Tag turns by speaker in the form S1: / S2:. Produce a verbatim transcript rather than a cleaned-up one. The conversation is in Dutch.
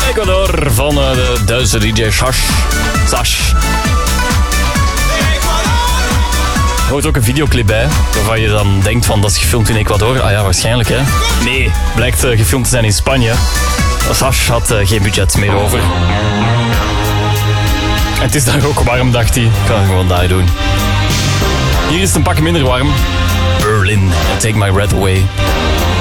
S1: Ecuador van uh, de Duitse D J Sash. Sash. Er hoort ook een videoclip bij, waarvan je dan denkt van dat is gefilmd in Ecuador. Ah ja, waarschijnlijk hè. Nee, blijkt uh, gefilmd te zijn in Spanje. Sash had uh, geen budget meer over. En het is daar ook warm, dacht hij. Ik kan het gewoon daar doen. Hier is het een pak minder warm. Berlin, Take My Breath Away.